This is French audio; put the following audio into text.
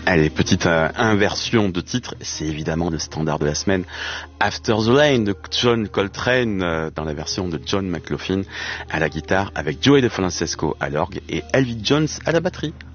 Allez, petite inversion de titre, c'est évidemment le standard de la semaine, After the Lane de John Coltrane, dans la version de John McLaughlin à la guitare, avec Joey DeFrancesco à l'orgue et Elvie Jones à la batterie.